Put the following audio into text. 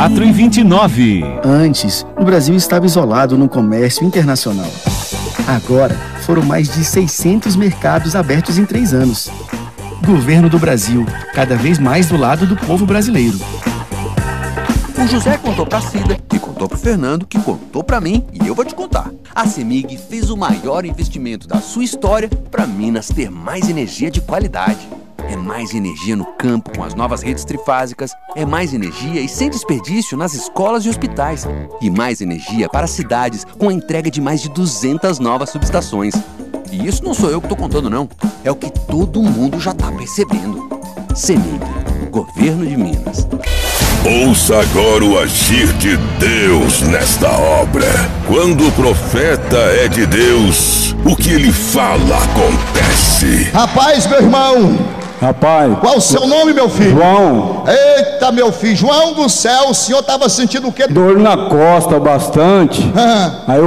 4h29. Antes, o Brasil estava isolado no comércio internacional. Agora, foram mais de 600 mercados abertos em 3 anos. Governo do Brasil, cada vez mais do lado do povo brasileiro. O José contou pra Cida, que contou pro Fernando, que contou pra mim, e eu vou te contar. A CEMIG fez o maior investimento da sua história pra Minas ter mais energia de qualidade. É mais energia no campo com as novas redes trifásicas, é mais energia e sem desperdício nas escolas e hospitais, e mais energia para cidades com a entrega de mais de 200 novas subestações. E isso não sou eu que tô contando não, é o que todo mundo já tá percebendo. CEMIG, Governo de Minas. Ouça agora o agir de Deus nesta obra. Quando o profeta é de Deus, o que ele fala acontece. Rapaz, meu irmão. Rapaz. Qual o seu nome, meu filho? João. Eita, meu filho. João do céu, o senhor estava sentindo o quê? Dor na costa bastante. Aí eu